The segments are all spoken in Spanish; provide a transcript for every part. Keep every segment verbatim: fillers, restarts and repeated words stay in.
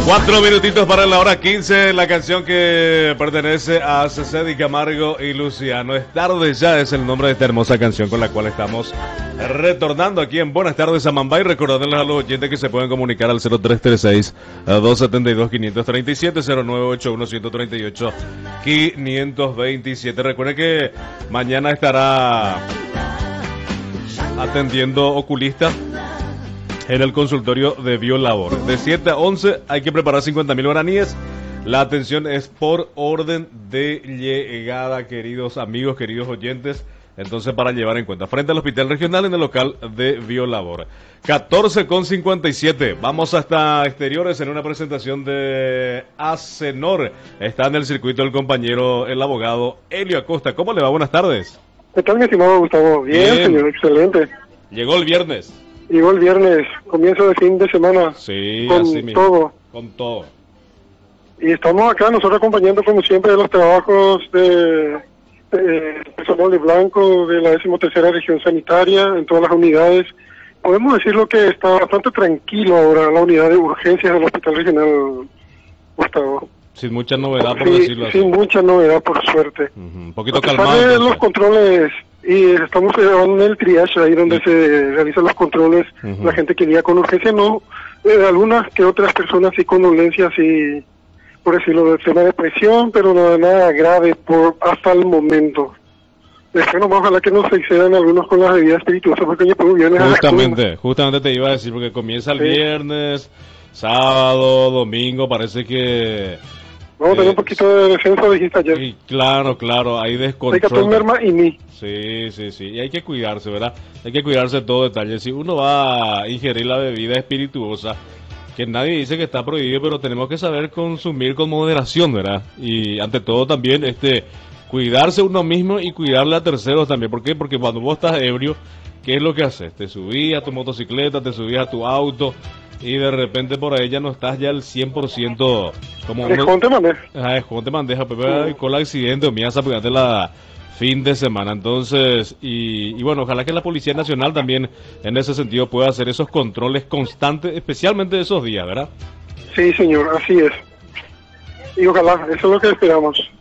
Cuatro minutitos para la hora quince, la canción que pertenece a César Di Camargo y Luciano. Es tarde ya, es el nombre de esta hermosa canción con la cual estamos retornando aquí en Buenas Tardes a Mambay, recordándoles a los oyentes que se pueden comunicar al cero tres tres seis, dos siete dos, cinco tres siete, cero nueve ocho uno, uno tres ocho, cinco dos siete. Recuerden que mañana estará atendiendo oculista en el consultorio de Biolabor. De siete a once hay que preparar cincuenta mil guaraníes. La atención es por orden de llegada, queridos amigos, queridos oyentes. Entonces, para llevar en cuenta, frente al Hospital Regional en el local de Biolabor. catorce con cincuenta y siete. Vamos hasta exteriores en una presentación de Acenor. Está en el circuito el compañero, el abogado Elio Acosta. ¿Cómo le va? Buenas tardes. ¿Qué tal, mi estimado Gustavo? Bien, Bien. Señor, excelente. Llegó el viernes. Llegó el viernes, comienzo de fin de semana. Sí, con así mismo. todo. Con todo. Y estamos acá nosotros acompañando como siempre los trabajos de, de personal de blanco de la decimotercera región sanitaria en todas las unidades. Podemos decirlo que está bastante tranquilo ahora la unidad de urgencias del Hospital Regional Gustavo. Sin mucha novedad, por sí, decirlo así. Sin mucha novedad, por suerte. Uh-huh. Un poquito a pesar calmado. de Entonces. los controles, y estamos en el triage, ahí donde uh-huh. se realizan los controles, uh-huh. la gente que llega con urgencia, no, eh, algunas que otras personas sí con dolencias y, por decirlo, del tema de presión, pero nada, nada grave por hasta el momento. Después nomás, ojalá que no se excedan algunos con las bebidas espirituosas, porque ya puedo viernes. Justamente, justamente te iba a decir, porque comienza el sí. viernes, sábado, domingo, parece que... Vamos a tener eh, un poquito de descenso, dijiste ayer. Y claro, claro, hay descontrol. Hay que tomar más y ni. Sí, sí, sí. Y hay que cuidarse, ¿verdad? Hay que cuidarse de todo detalle. Si uno va a ingerir la bebida espirituosa, que nadie dice que está prohibido, pero tenemos que saber consumir con moderación, ¿verdad? Y ante todo también, este, cuidarse uno mismo y cuidarle a terceros también. ¿Por qué? Porque cuando vos estás ebrio, ¿qué es lo que haces? Te subís a tu motocicleta, te subís a tu auto, y de repente por ahí ya no estás ya al cien por ciento como uno... Esconte bandeja. Ah, esconte bandeja, pero sí. Con el accidente o mía apagarte la fin de semana. Entonces, y, y bueno, ojalá que la Policía Nacional también en ese sentido pueda hacer esos controles constantes, especialmente esos días, ¿verdad? Sí, señor, así es. Y ojalá, eso es lo que esperamos.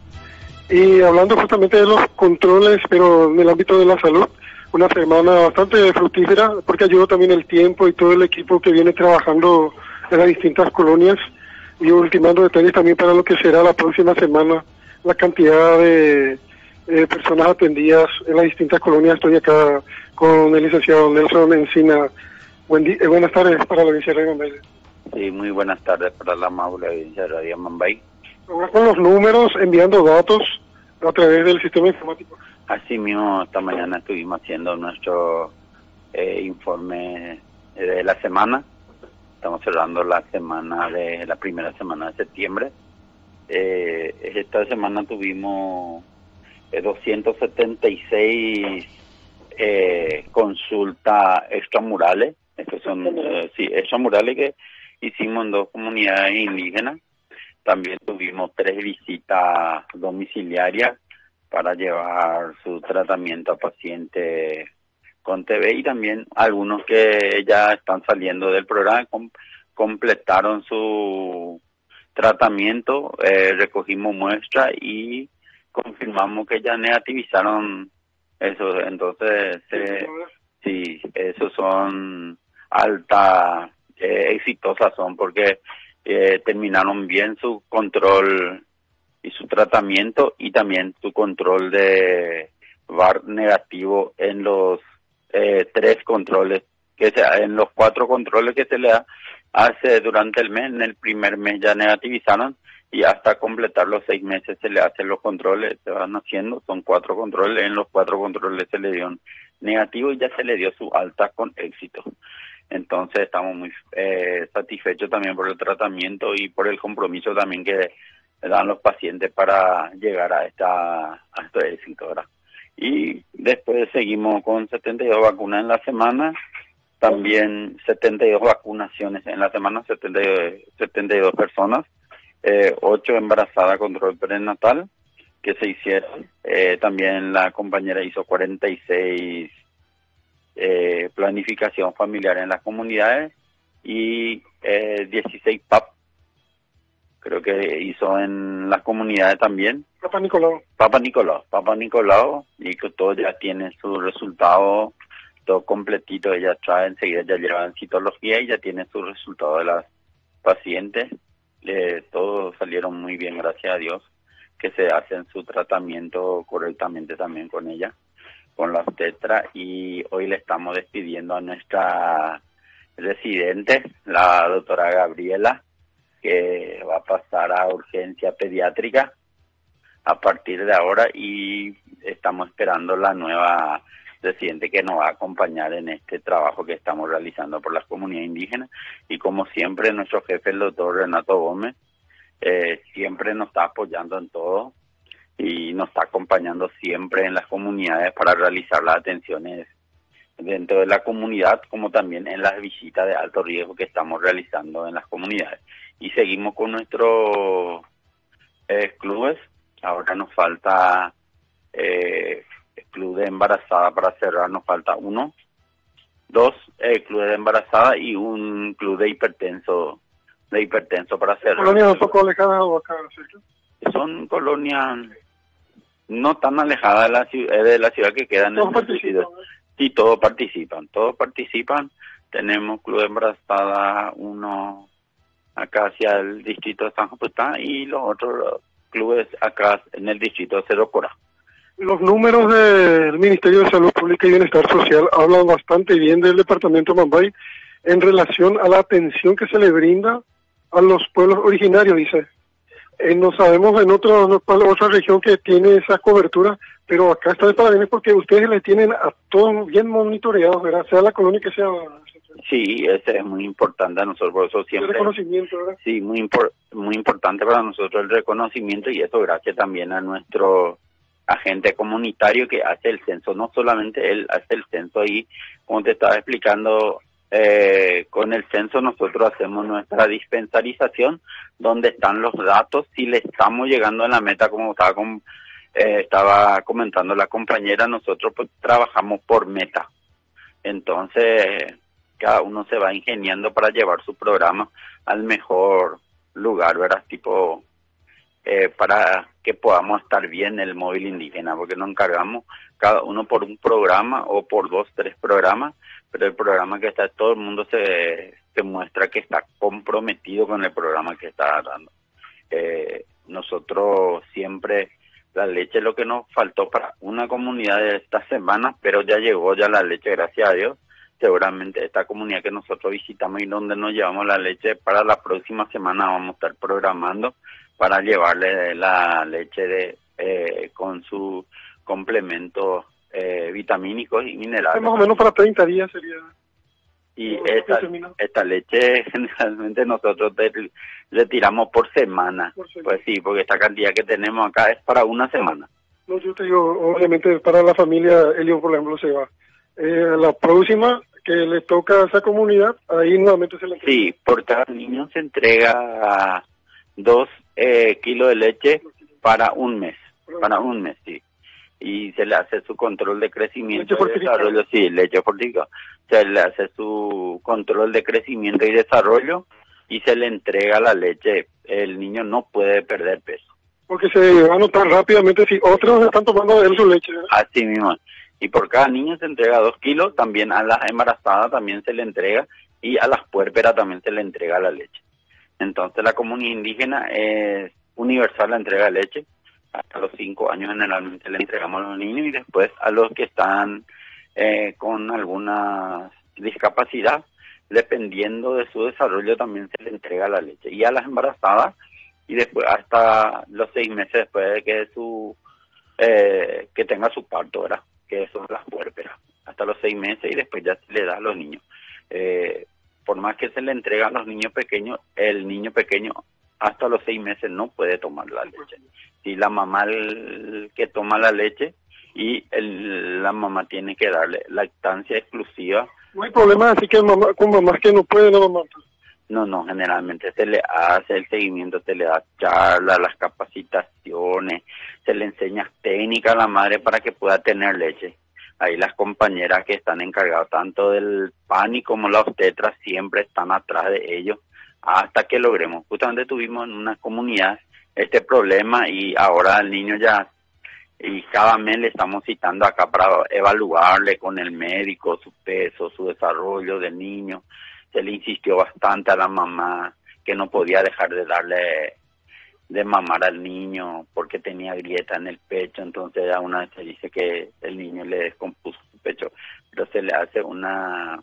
Y hablando justamente de los controles, pero en el ámbito de la salud, una semana bastante fructífera, porque ayudó también el tiempo y todo el equipo que viene trabajando en las distintas colonias, y ultimando detalles también para lo que será la próxima semana, la cantidad de eh, personas atendidas en las distintas colonias. Estoy acá con el licenciado Nelson Encina. Buen día, eh, buenas tardes para la audiencia de Radio Mambay. Sí, muy buenas tardes para la amable audiencia de Radio Mambay. Ahora con los números, enviando datos a través del sistema informático. Así mismo, esta mañana estuvimos haciendo nuestro eh, informe de la semana. Estamos cerrando la semana de la primera semana de septiembre. Eh, esta semana tuvimos eh, doscientos setenta y seis eh, consultas extramurales. Estos son eh, sí, extramurales que hicimos en dos comunidades indígenas. También tuvimos tres visitas domiciliarias para llevar su tratamiento a pacientes con T B, y también algunos que ya están saliendo del programa com- completaron su tratamiento, eh, recogimos muestras y confirmamos que ya negativizaron eso. Entonces, eh, sí, esos son altas, eh, exitosas son porque eh, terminaron bien su control y su tratamiento, y también su control de V A R negativo en los eh, tres controles, que se, en los cuatro controles que se le hace durante el mes. En el primer mes ya negativizaron, y hasta completar los seis meses se le hacen los controles, se van haciendo, son cuatro controles, en los cuatro controles se le dio negativo y ya se le dio su alta con éxito. Entonces estamos muy eh, satisfechos también por el tratamiento y por el compromiso también que dan los pacientes para llegar a esta a este éxito, ¿verdad? Y después seguimos con setenta y dos vacunas en la semana, también setenta y dos vacunaciones en la semana, setenta y dos personas, eh, ocho embarazadas con control prenatal que se hicieron, eh, también la compañera hizo cuarenta y seis eh, planificación familiar en las comunidades, y eh, dieciséis P A P creo que hizo en las comunidades también. Papa Nicolau. Papa Nicolau, Papa Nicolau, y que todo ya tiene su resultado, todo completito, ella trae enseguida, ya lleva en citología y ya tiene su resultado de las pacientes. Eh, todos salieron muy bien, gracias a Dios, que se hacen su tratamiento correctamente también con ella, con la obstetra, y hoy le estamos despidiendo a nuestra residente, la doctora Gabriela, que va a pasar a urgencia pediátrica a partir de ahora, y estamos esperando la nueva residente que nos va a acompañar en este trabajo que estamos realizando por las comunidades indígenas. Y como siempre, nuestro jefe, el doctor Renato Gómez, eh, siempre nos está apoyando en todo y nos está acompañando siempre en las comunidades para realizar las atenciones dentro de la comunidad, como también en las visitas de alto riesgo que estamos realizando en las comunidades. Y seguimos con nuestros eh, clubes. Ahora nos falta eh, club de embarazada para cerrar, nos falta uno, dos eh, clubes de embarazada y un club de hipertenso, de hipertenso para cerrar. ¿Colonias un poco alejadas o acá, cerca? Son colonias no tan alejadas de la ciudad, de la ciudad que quedan en el distrito. Sí, todos participan, todos participan. Tenemos club de embarazada, uno acá hacia el distrito de San Jopetán y los otros clubes acá en el distrito de Cerro Corá. Los números del Ministerio de Salud Pública y Bienestar Social hablan bastante bien del departamento de Mambay en relación a la atención que se le brinda a los pueblos originarios, dice. Eh, no sabemos en otro, otra región que tiene esa cobertura, pero acá está de parabienes porque ustedes le tienen a todos bien monitoreados, ¿verdad? Sea la colonia que sea. Sí, ese es muy importante a nosotros, por eso siempre... El reconocimiento, ¿verdad? Sí, muy, impor, muy importante para nosotros el reconocimiento, y eso gracias también a nuestro agente comunitario que hace el censo. No solamente él hace el censo ahí, como te estaba explicando, eh, con el censo nosotros hacemos nuestra dispensarización, donde están los datos, si le estamos llegando a la meta, como estaba, con, eh, estaba comentando la compañera, nosotros pues trabajamos por meta. Entonces, cada uno se va ingeniando para llevar su programa al mejor lugar, ¿verdad? Tipo, eh, para que podamos estar bien el móvil indígena, porque nos encargamos cada uno por un programa o por dos, tres programas, pero el programa que está, todo el mundo se, se muestra que está comprometido con el programa que está dando. Eh, nosotros siempre, la leche es lo que nos faltó para una comunidad de esta semana, pero ya llegó ya la leche, gracias a Dios. Seguramente esta comunidad que nosotros visitamos y donde nos llevamos la leche, para la próxima semana vamos a estar programando para llevarle la leche de eh, con su complemento eh, vitamínicos y minerales. Más o menos para treinta días sería. Y esta, esta leche generalmente nosotros te, le tiramos por semana. por semana. Pues sí, porque esta cantidad que tenemos acá es para una semana. No, yo te digo, obviamente para la familia Elio, por ejemplo, se va. Eh, la próxima que le toca a esa comunidad, ahí nuevamente se le entrega. Sí, por cada niño se entrega dos eh, kilos de leche para un mes, para un mes, sí. Y se le hace su control de crecimiento y desarrollo, sí, leche fortificada. Se le hace su control de crecimiento y desarrollo y se le entrega la leche. El niño no puede perder peso. Porque se va a notar rápidamente si otros están tomando de él su leche, ¿verdad? Así mismo. Y por cada niño se entrega dos kilos, también a las embarazadas también se le entrega, y a las puérperas también se le entrega la leche. Entonces la comunidad indígena es universal la entrega de leche. Hasta los cinco años generalmente le entregamos a los niños, y después a los que están eh, con alguna discapacidad, dependiendo de su desarrollo, también se le entrega la leche. Y a las embarazadas, y después hasta los seis meses después de que su eh, que tenga su parto, ¿verdad? Que son las puérperas, hasta los seis meses, y después ya se le da a los niños. Eh, por más que se le entrega a los niños pequeños, el niño pequeño hasta los seis meses no puede tomar la leche. Si la mamá el que toma la leche, y el, la mamá tiene que darle lactancia exclusiva. No hay problema, así que mamá, con mamás que no pueden amamantar. No, no, generalmente se le hace el seguimiento, se le da charlas, las capacitaciones, se le enseña técnica a la madre para que pueda tener leche. Ahí las compañeras que están encargadas tanto del P A N I como la obstetra siempre están atrás de ellos hasta que logremos. Justamente tuvimos en una comunidad este problema y ahora el niño ya, y cada mes le estamos citando acá para evaluarle con el médico su peso, su desarrollo del niño. Se le insistió bastante a la mamá que no podía dejar de darle de mamar al niño porque tenía grieta en el pecho, entonces ya una vez se dice que el niño le descompuso su pecho, pero se le hace una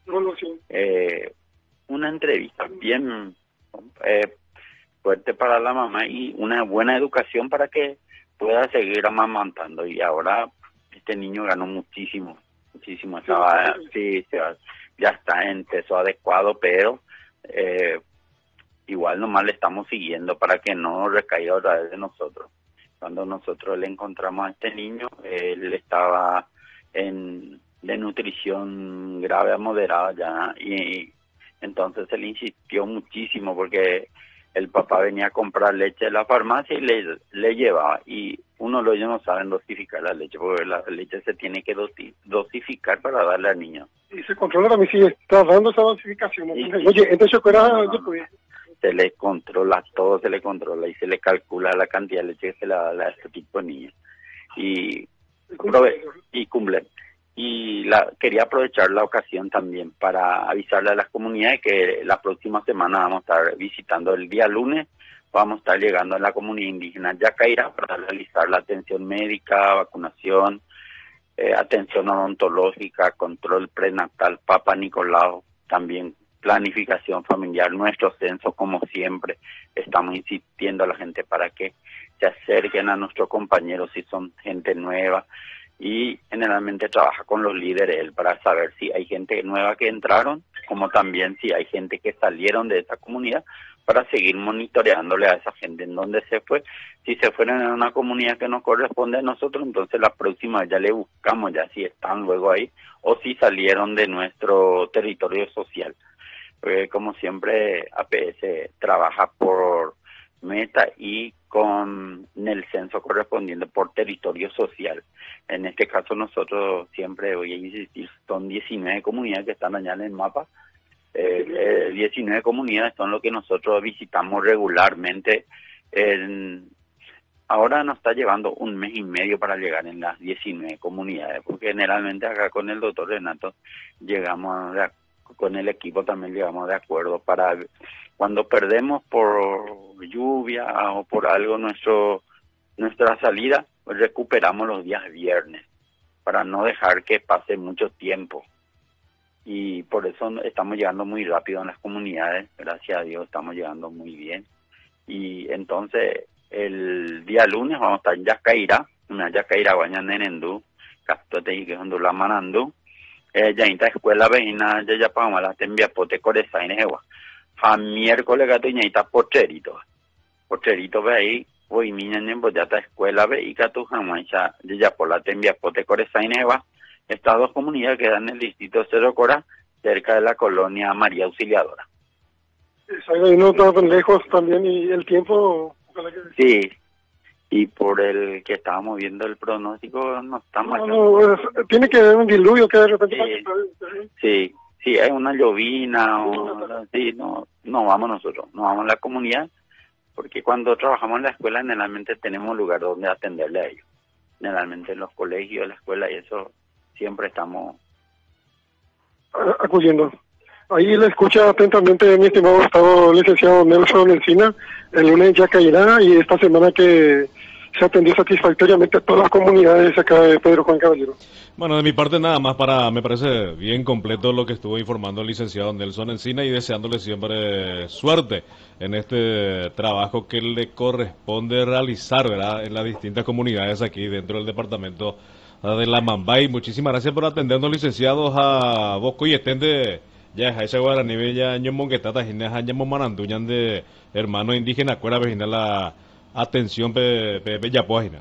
eh, una entrevista bien eh, fuerte para la mamá y una buena educación para que pueda seguir amamantando. Y ahora este niño ganó muchísimo, muchísimo, estaba, sí, ya está en peso adecuado, pero eh, igual nomás le estamos siguiendo para que no recaiga otra vez de nosotros. Cuando nosotros le encontramos a este niño, él estaba en de nutrición grave a moderada ya, y entonces se le insistió muchísimo porque el papá venía a comprar leche de la farmacia y le, le llevaba, y uno de ellos no saben dosificar la leche, porque la leche se tiene que dosi, dosificar para darle al niño. Y se controla también si está dando esa dosificación. Sí, oye, entonces era... No, no, no. Se le controla todo, se le controla y se le calcula la cantidad de leche que se le da a este tipo de niños. Y, prove y cumple. Y la, quería aprovechar la ocasión también para avisarle a las comunidades que la próxima semana vamos a estar visitando el día lunes, vamos a estar llegando a la comunidad indígena Yacairá para realizar la atención médica, vacunación, eh, atención odontológica, control prenatal, Papa Nicolau, también planificación familiar, nuestro censo, como siempre, estamos insistiendo a la gente para que se acerquen a nuestros compañeros si son gente nueva, y generalmente trabaja con los líderes él para saber si hay gente nueva que entraron, como también si hay gente que salieron de esa comunidad, para seguir monitoreándole a esa gente en dónde se fue. Si se fueron en una comunidad que nos corresponde a nosotros, entonces la próxima ya le buscamos ya si están luego ahí o si salieron de nuestro territorio social. Porque como siempre A P S trabaja por meta y con el censo correspondiente por territorio social. En este caso nosotros siempre, voy a insistir, son diecinueve comunidades que están allá en el mapa. Eh, eh, diecinueve comunidades son lo que nosotros visitamos regularmente. En, ahora nos está llevando un mes y medio para llegar en las diecinueve comunidades, porque generalmente acá con el doctor Renato llegamos de acuerdo, con el equipo también llegamos de acuerdo para cuando perdemos por lluvia o por algo nuestro nuestra salida, pues recuperamos los días viernes para no dejar que pase mucho tiempo, y por eso estamos llegando muy rápido en las comunidades, gracias a Dios estamos llegando muy bien. Y entonces el día lunes vamos a estar en Yacairá, una Yacairá Guañanenendú, Castote y Quejondula Manandú. Eh, ya en la escuela veina ya ya pagamos la tembia pote corezaines egua. A miércoles gato y ta pocherito. Pocherito ve ahí, hoy niña en ya ta escuela ve y gato jamás ya ya por la tembia pote corezaines egua. Estas dos comunidades quedan en el distrito Cerro Cora, cerca de la colonia María Auxiliadora. Exacto, y no está tan lejos también, y el tiempo... Sí. Y por el que estábamos viendo el pronóstico, no está mal. No, no, tiene que haber un diluvio que de repente... Sí, sí, sí, hay una llovina, o, sí, no, no vamos nosotros, no vamos a la comunidad, porque cuando trabajamos en la escuela generalmente tenemos lugar donde atenderle a ellos. Generalmente en los colegios, la escuela y eso, siempre estamos... acudiendo. Ahí le escucha atentamente mi estimado Gustavo, licenciado Nelson Encina. El lunes ya caerá y esta semana que se atendió satisfactoriamente a todas las comunidades acá de Pedro Juan Caballero. Bueno, de mi parte nada más, para me parece bien completo lo que estuvo informando el licenciado Nelson Encina, y deseándole siempre suerte en este trabajo que le corresponde realizar, ¿verdad?, en las distintas comunidades aquí dentro del departamento de La Mambay. Muchísimas gracias por atendernos, licenciados, a Bosco y Estende. Ya, esa guaraní bella año monguetata, jineja año momananduñan de hermano indígena, cuera vejina la atención pe pe bella página.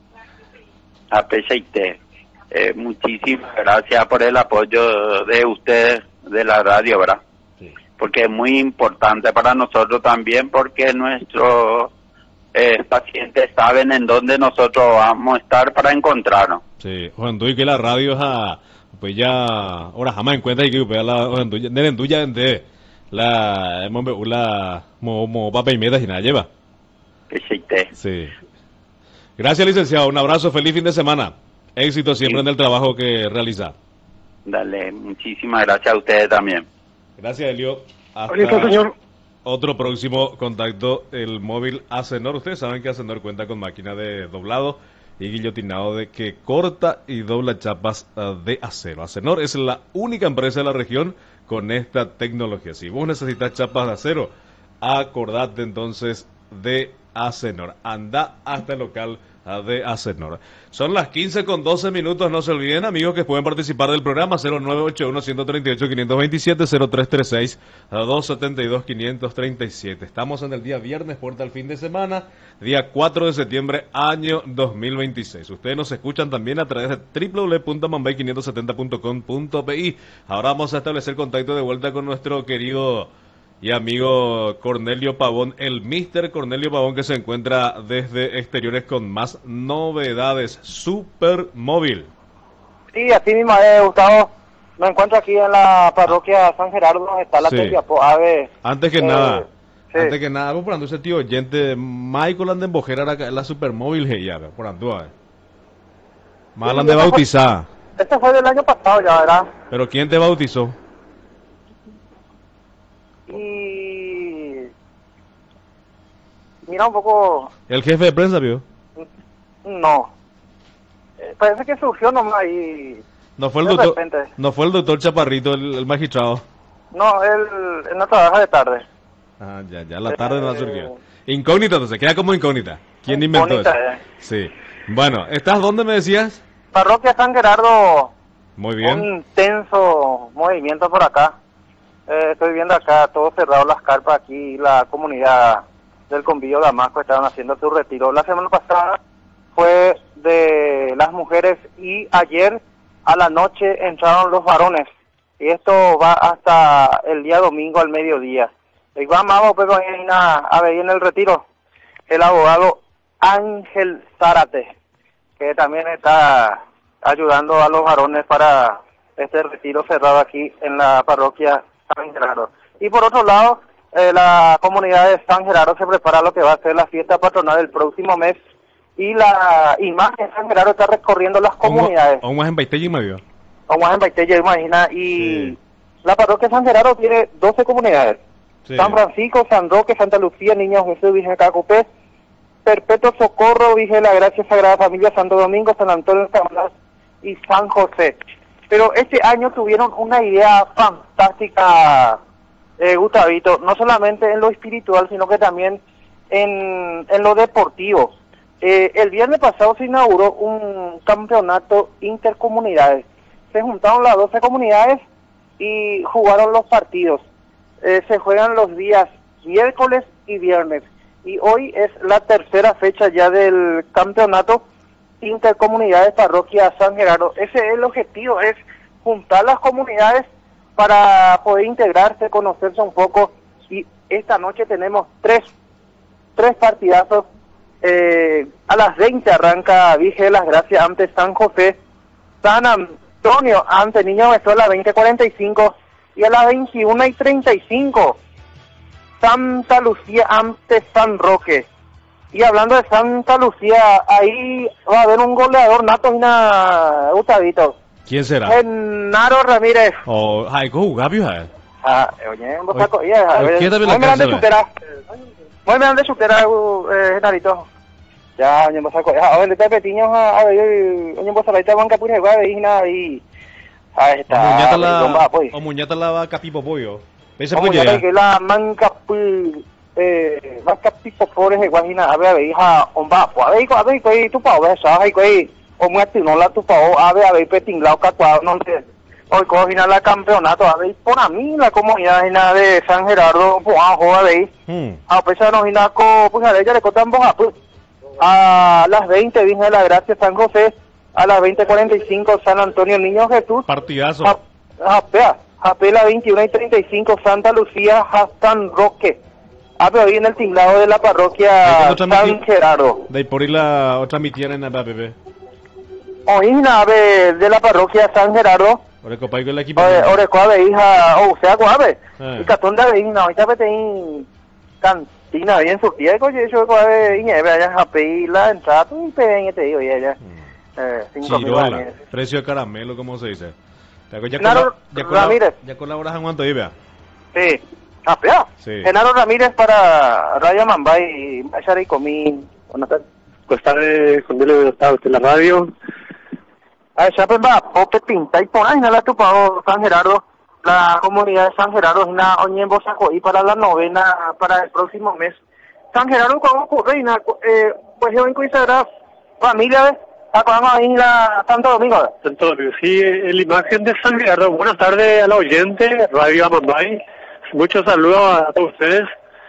Apeseite, eh, muchísimas gracias por el apoyo de ustedes de la radio, ¿verdad? Sí. Porque es muy importante para nosotros también, porque nuestros eh, pacientes saben en dónde nosotros vamos a estar para encontrarnos. Sí, Juan Duy, que la radio es a... pues ya ahora jamás encuentra y que pues la Nerenduya de La, la, mo, mo, papa y meta, y nada lleva. Sí. Gracias, licenciado. Un abrazo, feliz fin de semana. Éxito siempre sí. en el trabajo que realiza. Dale, muchísimas gracias a ustedes también. Gracias, Elio. Hasta Ahorita, señor. Otro próximo contacto, el móvil Acenor. Ustedes saben que Acenor cuenta con máquina de doblado y guillotinado de que corta y dobla chapas uh, de acero. Acenor es la única empresa de la región con esta tecnología. Si vos necesitas chapas de acero, acordate entonces de Acenor. Anda hasta el local de Acenor. Son las quince con doce minutos. No se olviden, amigos, que pueden participar del programa cero nueve ocho uno, uno tres ocho, cinco dos siete, cero tres tres seis, dos siete dos, cinco tres siete. Estamos en el día viernes, puerta al fin de semana, día cuatro de septiembre, año dos mil veintiséis. Ustedes nos escuchan también a través de w w w punto mambay quinientos setenta punto com punto p i. Ahora vamos a establecer contacto de vuelta con nuestro querido y amigo Cornelio Pavón, el mister Cornelio Pavón, que se encuentra desde exteriores con más novedades. Supermóvil. Sí, así mismo, eh, Gustavo. Me encuentro aquí en la parroquia San Gerardo, donde está la sí. Tepiapo Ave. Antes que eh, nada, sí. antes que nada, por ando ese tío oyente, Michael anda en bojera la, la Supermóvil, hey, ya, por ando, a ver. Más sí, de bautizar. Este fue del año pasado ya, ¿verdad? Pero ¿quién te bautizó? Y mira un poco. ¿El jefe de prensa, vio? No. Eh, parece que surgió nomás y. No fue el doctor. Repente. No fue el doctor Chaparrito, el, el magistrado. No, él, él no trabaja de tarde. Ah, ya, ya la tarde eh, no surgió. Incógnita, entonces, queda como incógnita. ¿Quién inventó eso? Eh. Sí. Bueno, ¿estás dónde me decías? Parroquia San Gerardo. Muy bien. Un intenso movimiento por acá. Eh, estoy viendo acá todo cerrado, las carpas aquí, la comunidad del Convillo Damasco estaban haciendo su retiro. La semana pasada fue de las mujeres y ayer a la noche entraron los varones. Y esto va hasta el día domingo al mediodía. Y vamos pero a ver en el retiro el abogado Ángel Zárate, que también está ayudando a los varones para este retiro cerrado aquí en la parroquia San Gerardo. Y por otro lado, eh, la comunidad de San Gerardo se prepara a lo que va a ser la fiesta patronal del próximo mes y la imagen de San Gerardo está recorriendo las comunidades. Aún más en Baitella, me vio. Aún más en Baitella, imagina. Y sí. La parroquia San Gerardo tiene doce comunidades. Sí. San Francisco, San Roque, Santa Lucía, Niño Jesús, Virgen Cacupé, Perpetuo Socorro, Virgen la Gracia, Sagrada Familia, Santo Domingo, San Antonio Camalas y San José. Pero este año tuvieron una idea fantástica, eh, Gustavito, no solamente en lo espiritual, sino que también en, en lo deportivo. Eh, el viernes pasado se inauguró un campeonato intercomunidades. Se juntaron las doce comunidades y jugaron los partidos. Eh, se juegan los días miércoles y viernes. Y hoy es la tercera fecha ya del campeonato intercomunidades parroquia San Gerardo. Ese es el objetivo, es juntar las comunidades para poder integrarse, conocerse un poco. Y esta noche tenemos tres, tres partidazos. Eh, a las veinte arranca Virgen de las Gracias ante San José, San Antonio ante Niño Venezuela veinte cuarenta y cinco y a las veintiuna y treinta y cinco Santa Lucía ante San Roque. Y hablando de Santa Lucía, ahí va a haber un goleador nato, una Gustavito. ¿Quién será? Genaro Ramírez. Oh, ay, ¿cómo jugabio, eh? Ah, oye, vos saco, ya, ¿qué tal la casa? Muy grande chutera, eh, Genarito. Ya, oye, vos saco, a ver, te petiños a ver, oye, vos salaita banca pura, va a ver, y ahí está. O muñata la capipo pollo. Ese pollo ya. Que la manca pu eh manca pipo pobres de guajina, a ver, a ver, hija, omba, a ver, a ver, que tu pao, ves, a ver, que o muerte no la tu pao, a ver, a ver, petinglao cacuado, no sé. Hoy cogina la campeonato, a ver, por a mí la comunidad de San Gerardo, pues a jugar ahí. A pesar de no co, pues a ella le cotan boja, pues a las veinte Virgen de la Gracia San José, a las veinte cuarenta y cinco San Antonio Niño Jesús. Partidazo. A, a, a, a las veintiuna y treinta y cinco Santa Lucía, San Roque. A ver, ahí en el tinglado de la parroquia San Gerardo. De por ahí la otra mi tía en la bebé. Hoy nave de la parroquia San Gerardo. Oreco Paico el equipo. Oreco Ave, hija, o sea, Guave. Y Catonda de Ina, ahorita te cantina bien surtida, y coche, yo Guave, y nieve, allá, Japé, la entrada, y pequeña, te digo, y allá. Chirola, precio de caramelo, ¿cómo se dice? Ya, Genaro ya, Ramírez. ya colaboras en cuanto vea. Sí. Ah, pero. Sí. Genaro Ramírez para Raya Mambay y Machara y Comín. Buenas tardes. Buenas tardes, con Dele de Estado, en la radio. Ah, ya pues va, Pope Pinta y por ahí, la tupado San Gerardo. La comunidad de San Gerardo es una oñembo y para la novena, para el próximo mes. San Gerardo, ¿cómo ocurre? Eh, pues yo vengo y sabrá familia, acabamos ahí la Santo Domingo. Santo Domingo, sí, la imagen de San Gerardo. Buenas tardes a la oyente, Radio Amambay. Muchos saludos a todos ustedes.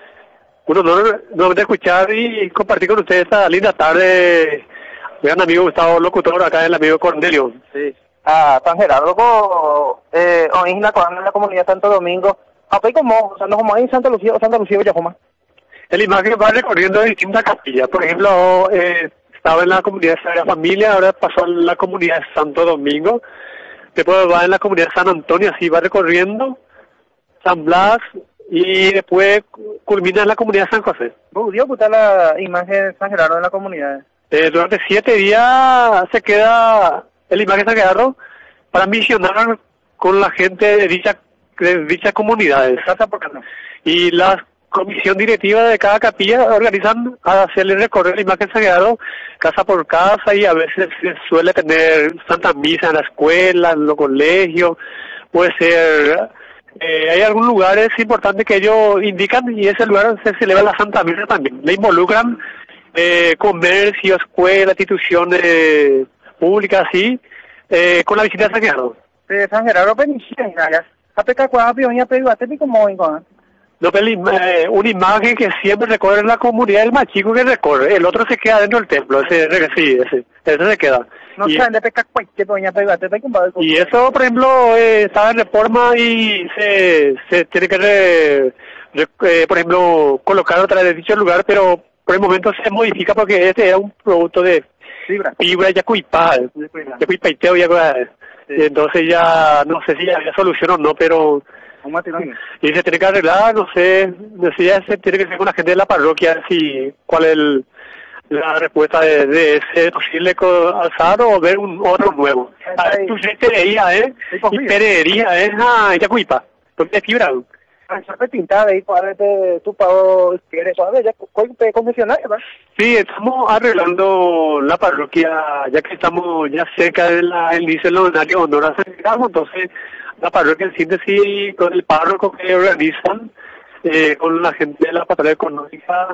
Un honor nuevamente escuchar y compartir con ustedes esta linda tarde. Gran amigo Gustavo Locutor, acá el amigo Cornelio. Sí. Ah, San Gerardo, eh, en la, en la comunidad de Santo Domingo. Aparte como, o sea, no como ahí en Santa Lucía o Santa Lucía Villajoma. La imagen va recorriendo distintas capillas. Por ejemplo, eh, estaba en la comunidad de Sagrada Familia, ahora pasó a la comunidad de Santo Domingo. Después va en la comunidad de San Antonio, así va recorriendo San Blas y después culmina en la comunidad de San José. ¿Vos dio puta la imagen de San Gerardo en la comunidad? Eh, durante siete días se queda la imagen de San Gerardo para misionar con la gente de dicha de dichas comunidades. Casa por casa. Y la comisión directiva de cada capilla organizan a hacerle recorrer la imagen de San Gerardo casa por casa, y a veces se suele tener Santa Misa en la escuela, en los colegios, puede ser... Eh, hay algunos lugares importantes que ellos indican, y ese lugar se celebra la Santa Misa también. Le involucran eh, comercio, escuelas, instituciones públicas, así, eh, con la visita de San Gerardo. De San Gerardo, Benicia, ya. Apeca cuá pioña pego ate como vengo. No, pero eh, una imagen que siempre recorre la comunidad, el más chico que recorre, el otro se queda dentro del templo, ese, sí, ese, ese se queda. No saben de peca cualquier pioña pego ate como. Y eso, por ejemplo, eh, estaba en reforma y se, se tiene que, re, re, eh, por ejemplo, colocar otra vez en dicho lugar, pero por el momento se modifica porque este era un producto de fibra, fibra ya cuipá, ya cuipaiteo, ya sí. Entonces ya no sé si ya había solución o no, pero y se tiene que arreglar, no sé, no sé, ya se tiene que ser con la gente de la parroquia, si cuál es el, la respuesta de, de ese posible alzar o ver un otro nuevo. Ah, tu perería, ¿eh? Y perería, ¿eh? Ah, ya cuipa, porque es fibra. Esa pintada ahí, para de tu pago, quieres, ¿sabes? Ya cuente concesionario, ¿verdad? Sí, estamos arreglando la parroquia, ya que estamos ya cerca del inicio del novenario honor a San Gerardo, entonces la parroquia en síntesis con el párroco que organizan, eh, con la gente de la pastoral económica,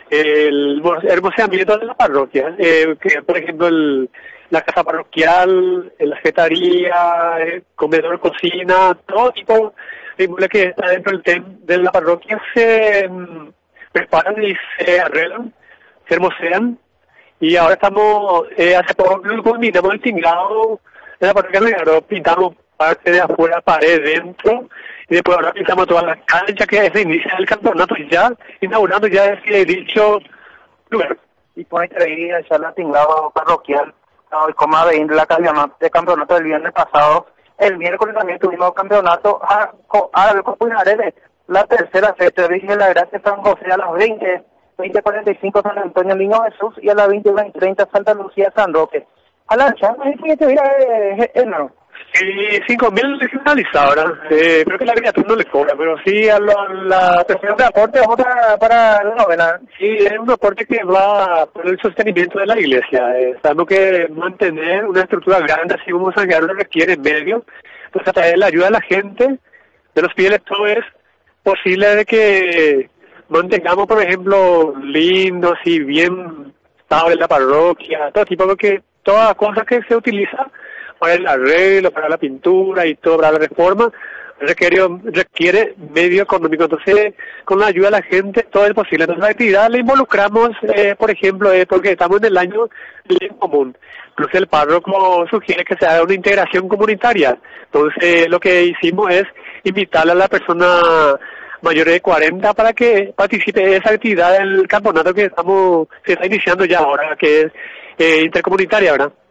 el hermoseamiento de la parroquia, eh, que por ejemplo el, la casa parroquial, la secretaría, el comedor, cocina, todo tipo de inmuebles que está dentro del tem de la parroquia se um, preparan y se arreglan, se hermosean, y ahora estamos, eh, hace poco culminamos el tinglado de la parroquia de Gerardo, pintamos parte de afuera, pared dentro, y después ahora pintamos toda la cancha, que se inicia el campeonato ya, inaugurando ya ese dicho lugar. Y pone que ya la tinglado parroquial, hoy como a venir la campeonato, de campeonato del viernes pasado. El miércoles también tuvimos campeonato a, a, a Copinares, la tercera fecha de Virgen de la Gracia San José a las veinte, veinte cuarenta y cinco San Antonio Niño Jesús, y a las veinte treinta Santa Lucía San Roque. A la chama, ¿qué te mira, Hernán? Sí, cinco mil finalizadas ahora. Eh, creo que la criatura no le cobra, pero sí a, lo, a la presión de aporte otra para la novena. Sí, es un aporte que va por el sostenimiento de la iglesia. Eh, sabemos que mantener una estructura grande, así como San Gerardo, requiere medios. Pues a través de la ayuda de la gente, de los fieles, todo es posible de que mantengamos, por ejemplo, lindos y bien estable la parroquia, todo tipo, porque todas las cosas que se utilizan para el arreglo, para la pintura y todo, para la reforma, requiere, requiere medio económico. Entonces, con la ayuda de la gente, todo es posible. Entonces, la actividad la involucramos, eh, por ejemplo, eh, porque estamos en el año bien común. Incluso el párroco sugiere que se haga una integración comunitaria. Entonces, lo que hicimos es invitarle a la persona mayores de cuarenta para que participe de esa actividad del campeonato que estamos se está iniciando ya ahora, que es eh, intercomunitaria, ¿verdad?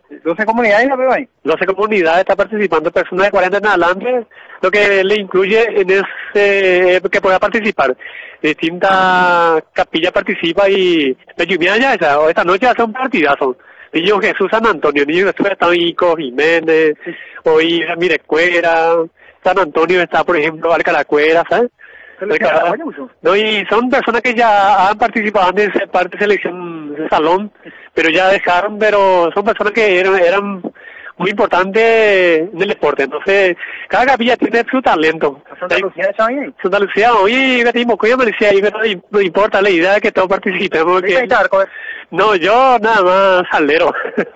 doce comunidades la veo ahí. doce comunidades, está participando personas de cuarenta en adelante, lo que le incluye en ese que pueda participar. Distintas capillas participa y la lluvia ya esa, o esta noche hace un partidazo. Niño Jesús San Antonio, Niño Jesús está Ico Jiménez, hoy Mirecuera, San Antonio está, por ejemplo, Alcalacuera, ¿sabes? Alcalá, no, y son personas que ya han participado en esa parte de selección de salón, pero ya dejaron, pero son personas que eran, eran muy importantes en el deporte. Entonces, cada capilla tiene su talento. Santa Lucía está ahí. Santa Lucía, oye, yo te digo, yo me decía, no, no importa la idea de que todos participemos. Que... No, yo nada más saldero.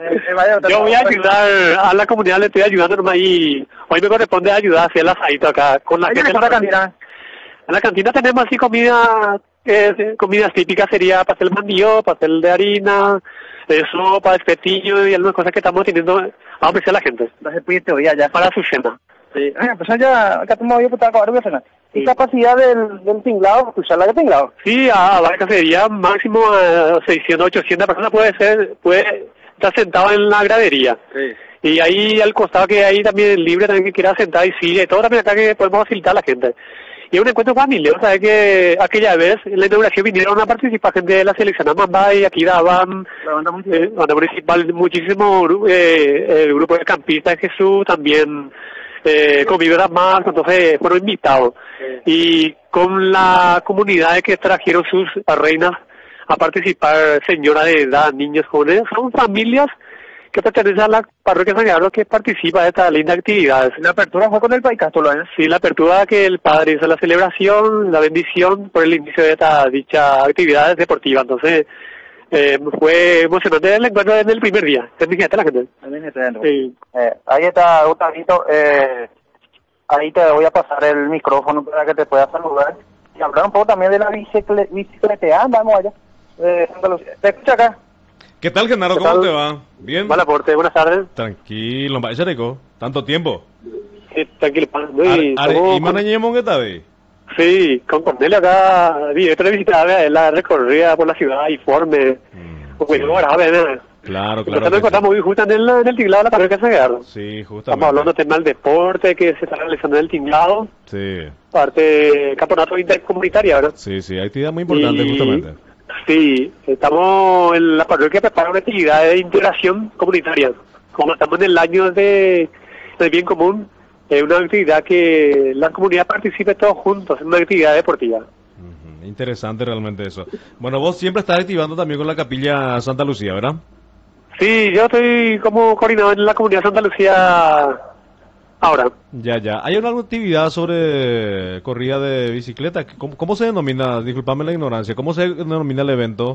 Yo voy a ayudar a la comunidad, le estoy ayudando nomás y hoy me corresponde ayudar a hacer el asadito acá con la gente. ¿En la cantina? En la cantina tenemos así comida, eh, comidas típicas, sería pastel mandillo, pastel de harina, eh, sopa, espetillo y algunas cosas que estamos teniendo a ofrecer a la gente. Entonces pide hoy ya para su cena. Sí. Ah, pues ya, acá tenemos hoy para acabar de cena. ¿Y capacidad del, del tinglado? ¿Usar la de tinglado? Sí, a la sería máximo a seiscientas, ochocientas personas puede ser, puede estar sentado en la gradería. Sí. Y ahí al costado que hay también libre también que quiera sentar y silla y todo también acá que podemos facilitar a la gente. Y es un encuentro familiar, o sea, que aquella vez en la inauguración vinieron a participar gente de la selección Amambá y aquí daban la banda municipal, eh, banda municipal muchísimo eh, el grupo de campistas de Jesús, también eh, conviveras más, entonces fueron invitados. Sí. Y con la comunidad que trajeron sus reinas a participar, señoras de edad, niños, jóvenes, son familias que pertenece a la parroquia San Gerardo que participa de esta linda actividad. ¿La apertura fue con el País Castro? ¿eh? Sí, la apertura que el padre hizo la celebración, la bendición por el inicio de esta dicha actividad deportiva. Entonces, eh, fue emocionante el encuentro en el primer día. Imagínate la gente. Sí. Eh, ahí está, Gustavito. Eh, ahí te voy a pasar el micrófono para que te puedas saludar. Y hablar un poco también de la bicicleta. Bicicleteada, vamos allá. Eh, ¿Te escucha acá? ¿Qué tal, Genaro? ¿Cómo tal? Te va? ¿Bien? Buen aporte, buenas tardes. Tranquilo, vaya rico. ¿Tanto tiempo? Sí, tranquilo. ¿Y Manañemon qué tal? Sí, con Cornelio acá, director de visita, la recorrida por la ciudad, informe. Mm, sí. grave, ¿no? Claro, claro. Nosotros nos encontramos muy justo en el, en el tinglado de la parroquia San Gerardo. Sí, justamente. Estamos hablando del tema del deporte que se está realizando en el tinglado. Sí. Parte campeonato intercomunitario, ¿verdad? Sí, sí, hay actividad muy importante, y... justamente. Sí, estamos en la parroquia prepara una actividad de integración comunitaria. Como estamos en el año de, del bien común, es una actividad que la comunidad participe todos juntos, es una actividad deportiva. Uh-huh. Interesante realmente eso. Bueno, vos siempre estás activando también con la capilla Santa Lucía, ¿verdad? Sí, yo estoy como coordinador en la comunidad Santa Lucía ahora. Ya, ya. ¿Hay alguna actividad sobre corrida de bicicleta? ¿Cómo, cómo se denomina? Disculpame la ignorancia. ¿Cómo se denomina el evento?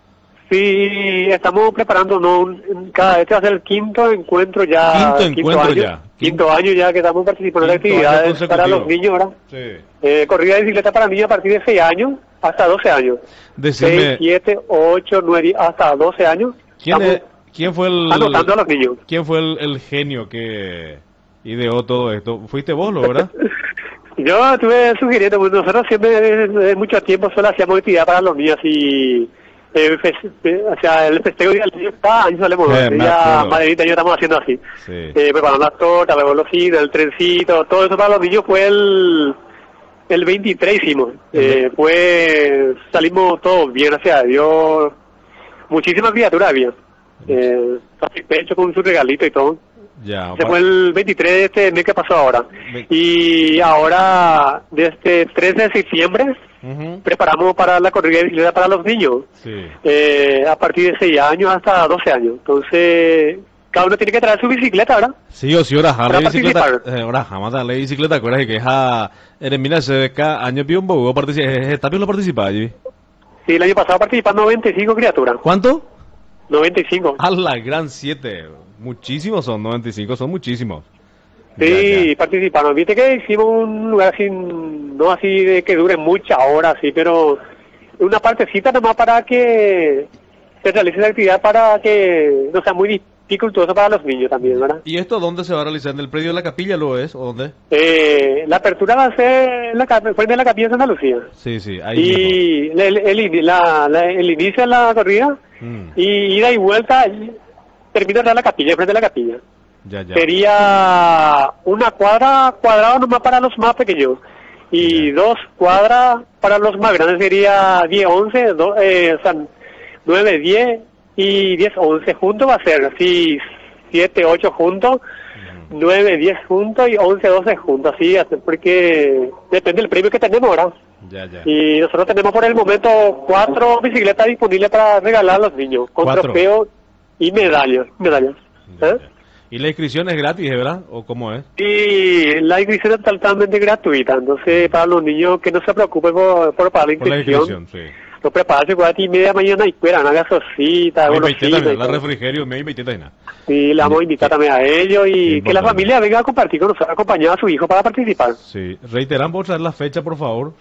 Sí, estamos preparando, ¿no? Cada vez va a ser el quinto encuentro ya. Quinto encuentro quinto año, ya. Quinto año ya que estamos participando en actividades para los niños ahora. Sí. Eh, corrida de bicicleta para niños a partir de seis años hasta doce años. Decime... seis, siete, ocho, nueve, hasta doce años. ¿Quién, es, ¿quién fue el... Anotando a los niños. ¿Quién fue el, el genio que ideó todo esto? ¿Fuiste vos, lo verdad? Yo estuve sugiriendo, pues nosotros siempre de mucho tiempo solo hacíamos actividad para los niños y eh, fe, fe, o sea, el festejo del niño cada año solemos eh, ya Madrid y yo estamos haciendo así, sí. eh, preparando las tortas, la golosina, el trencito, todo eso para los niños fue el el veintitrés hicimos, eh, pues salimos todos bien, gracias a Dios, muchísimas criaturas había, eh, satisfecho con su regalito y todo. Ya, se fue el veintitrés de este mes que pasó ahora. Me... Y ahora, desde trece de septiembre, uh-huh. preparamos para la corrida de bicicleta para los niños. Sí. Eh, a partir de seis años hasta doce años. Entonces, cada uno tiene que traer su bicicleta, ¿verdad? Sí, o sí, ahora jamás la bicicleta. Eh, ahora jamás la bicicleta, acuérdate que es a. Eres, mira, se cada año pido un poco, ¿está bien lo participa allí? Sí, el año pasado participan noventa y cinco criaturas. ¿Cuánto? noventa y cinco. A la gran siete. Muchísimos son, noventa y cinco son muchísimos. Sí, ya, ya. participaron. Viste que hicimos un lugar así, no así de que dure muchas horas, sí, pero una partecita nomás para que se realice la actividad para que no sea muy dificultoso para los niños también, ¿verdad? ¿Y esto dónde se va a realizar? ¿En el predio de la capilla lo es o dónde? Eh, la apertura va a ser en la, frente de la capilla de Santa Lucía. Sí, sí, ahí Y el, el, el, la, la, el inicio de la corrida mm. y ida y vuelta termina de la capilla, frente a la capilla. Ya, ya. Sería una cuadra cuadrada nomás para los más pequeños y Ya. dos cuadras para los más grandes, sería diez, once, do, eh, o sea, nueve, diez y diez, once juntos va a ser, así siete, ocho juntos, uh-huh. nueve, diez juntos y once, doce juntos, así, porque depende del premio que tenemos ahora. Ya, ya. Y nosotros tenemos por el momento cuatro bicicletas disponibles para regalar a los niños, con ¿Cuatro? trofeos y medallas. medallas. Ya, ¿Eh? ya. ¿Y la inscripción es gratis, verdad? ¿O cómo es? Y la inscripción es totalmente gratuita, entonces para los niños que no se preocupen por, por pagar la Por la inscripción, inscripción, sí. lo preparan cuatro y media mañana y esperan, hagan sosita, Me golositas invité y también, la todo. refrigerio, me invité también. Sí, le vamos a invitar también a ellos y Qué que la importante. familia venga a compartir con nosotros, acompañar a su hijo para participar. Sí, reiteramos por traer la fecha, por favor.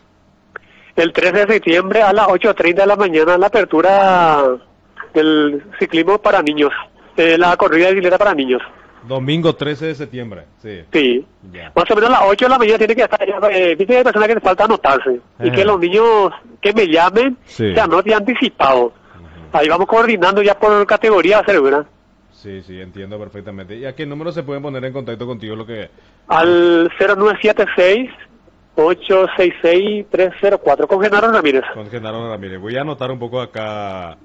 El trece de septiembre a las ocho treinta de la mañana la apertura del ciclismo para niños, eh, la corrida de bicicleta para niños. Domingo trece de septiembre, sí. Sí, Ya. más o menos a las ocho de la mañana tiene que estar, eh, viste que hay personas que les falta anotarse, y Ajá. que los niños que me llamen Sí. se anoten anticipado. Ujú. Ahí vamos coordinando ya por categoría, ¿verdad? Sí, sí, entiendo perfectamente. ¿Y a qué número se pueden poner en contacto contigo? Lo que Al cero nueve siete seis, ocho seis seis, tres cero cuatro con Genaro Ramírez. Con Genaro Ramírez. Voy a anotar un poco acá,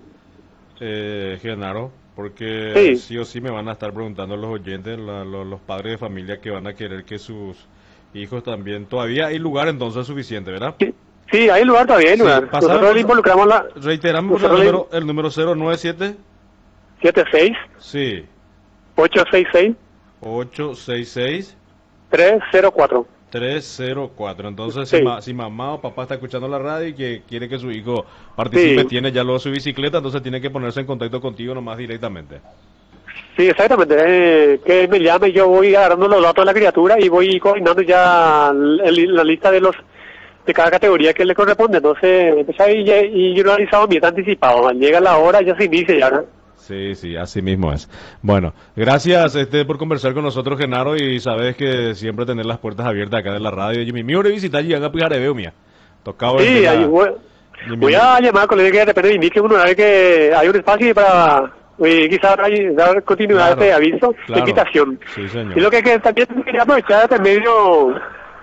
eh, Genaro, porque Sí. sí o sí me van a estar preguntando los oyentes, la- lo- los padres de familia que van a querer que sus hijos también. Todavía hay lugar entonces suficiente, ¿verdad? Sí, sí, hay lugar todavía, hay Sí, lugar. pasame Nosotros por- le involucramos la Reiteramos el Nosotros le- número, el número cero nueve siete. siete seis, Sí, ocho seis seis, ocho seis seis, tres cero cuatro. tres cero cuatro. Entonces, Sí. si, ma- si mamá o papá está escuchando la radio y que quiere que su hijo participe, Sí. tiene ya luego su bicicleta, entonces tiene que ponerse en contacto contigo nomás directamente. Sí, exactamente. Eh, que me llame, yo voy agarrando los datos de la criatura y voy coordinando ya el- el- la lista de los de cada categoría que le corresponde. Entonces, empezar y, y yo lo he realizado bien anticipado. Llega la hora, ya se inicia ya, ¿no? Sí, sí, así mismo es. Bueno, gracias este por conversar con nosotros, Genaro, y sabes que siempre tener las puertas abiertas acá de la radio. Y mi mío de visitar y haga pijar veo mía. Tocaba Sí, el- ahí voy, y mi- voy a llamar con el que de repente indique un horario que hay un espacio para eh, quizás dar continuidad Claro, a este aviso de claro. invitación. Sí, señor. Y lo que, que también quería aprovechar este medio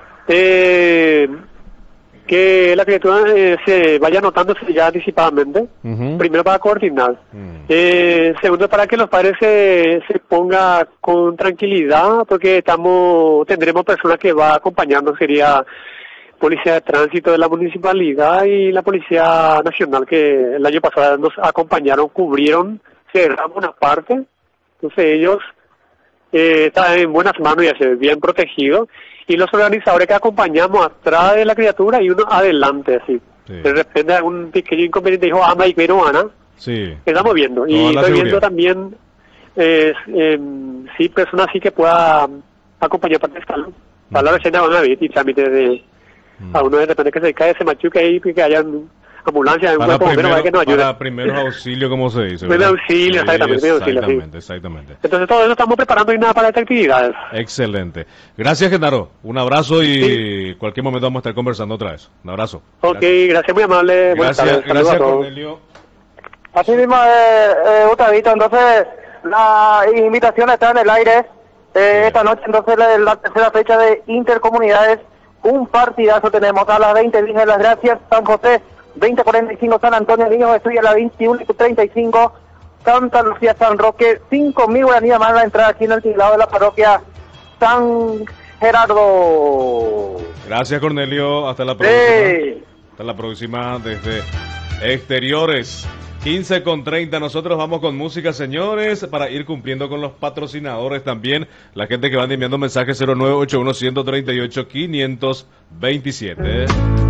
eh, que la criatura eh, se vaya anotándose ya anticipadamente. Ujú. Primero para coordinar. Mm. Eh, segundo para que los padres se, se ponga con tranquilidad porque estamos tendremos personas que va acompañando, sería Policía de Tránsito de la Municipalidad y la Policía Nacional que el año pasado nos acompañaron, cubrieron, cerramos una parte, entonces ellos eh, están en buenas manos y así, bien protegidos, y los organizadores que acompañamos atrás de la criatura y uno adelante, así. Sí. De repente algún pequeño inconveniente dijo, ama y peruana, Sí. estamos viendo, y Toda la estoy viendo seguridad. también, eh, eh, sí, personas así que pueda acompañar para estar, para la receta van a ver y trámite de Mm. a uno de repente que se cae, se machuque ahí, que haya ambulancia, un Para, cuerpo bombero, primero, que nos ayude. para primeros auxilios, como se dice. Primer ¿verdad? auxilio, exactamente, primer auxilio, sí. Exactamente, exactamente. Entonces todo eso estamos preparando y nada para estas actividades. Excelente. Gracias, Genaro. Un abrazo y cualquier momento vamos a estar conversando otra vez. Un abrazo. Ok, gracias, muy amable. Buenas Gracias, tardes. Saludos gracias a todos. Cornelio. Así mismo, eh, eh, Gustavito, entonces la invitación está en el aire. Eh, esta noche, entonces, la, la tercera fecha de Intercomunidades. Un partidazo tenemos a las veinte, Virgen de las Gracias, San José, veinte cuarenta y cinco, San Antonio, Niños Estudia a las veintiuno treinta y cinco, Santa Lucía, San Roque, cinco mil guaraníes más la entrada aquí en el tinglado de la parroquia San Gerardo. Gracias, Cornelio. Hasta la próxima. Sí. Hasta la próxima desde Exteriores. quince con treinta, nosotros vamos con música, señores, para ir cumpliendo con los patrocinadores también. La gente que van enviando mensajes cero nueve ocho uno, uno tres ocho, cinco dos siete.